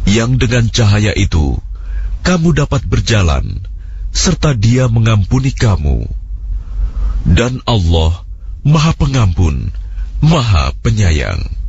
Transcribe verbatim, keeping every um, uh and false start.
yang dengan cahaya itu kamu dapat berjalan, serta Dia mengampuni kamu. Dan Allah Maha Pengampun, Maha Penyayang.